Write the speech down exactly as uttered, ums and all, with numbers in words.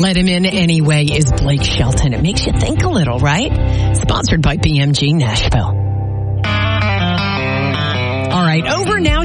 Let Him In Anyway is Blake Shelton. It makes you think a little, right? Sponsored by B M G Nashville. All right, over now